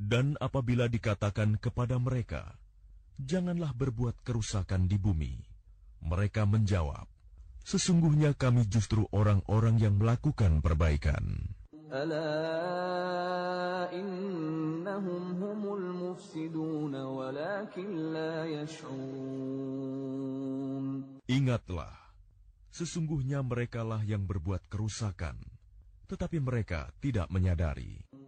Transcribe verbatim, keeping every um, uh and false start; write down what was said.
Dan apabila dikatakan kepada mereka, janganlah berbuat kerusakan di bumi, mereka menjawab, sesungguhnya kami justru orang-orang yang melakukan perbaikan. Ala innahum humul mufsidun walakin la yash'urun. Ingatlah, sesungguhnya merekalah yang berbuat kerusakan, tetapi mereka tidak menyadari.